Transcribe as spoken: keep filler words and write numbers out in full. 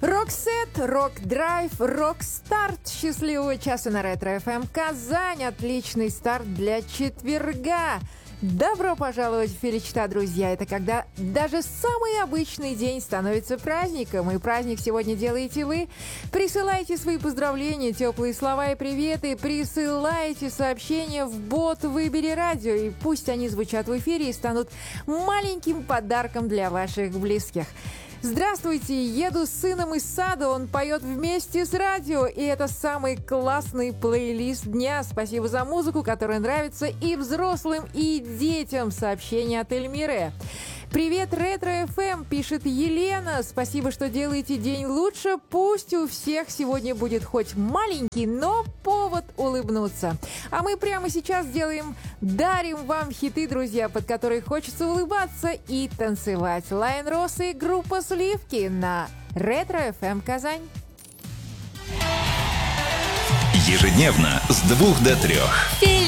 Рок-сет, рок-драйв, рок-старт. Счастливого часа на Ретро-эф эм Казань. Отличный старт для четверга. Добро пожаловать в Феличита, друзья. Это когда даже самый обычный день становится праздником. И праздник сегодня делаете вы. Присылайте свои поздравления, теплые слова и приветы. Присылайте сообщения в бот «Выбери радио». И пусть они звучат в эфире и станут маленьким подарком для ваших близких. Здравствуйте, еду с сыном из сада, он поет вместе с радио, и это самый классный плейлист дня. Спасибо за музыку, которая нравится и взрослым, и детям. Сообщение от Эльмиры. Привет, Ретро-эф эм, пишет Елена. Спасибо, что делаете день лучше. Пусть у всех сегодня будет хоть маленький, но повод улыбнуться. А мы прямо сейчас делаем, дарим вам хиты, друзья, под которые хочется улыбаться и танцевать. Лайн Росс и группа Сливки на Ретро-эф эм Казань. Ежедневно с двух до трех.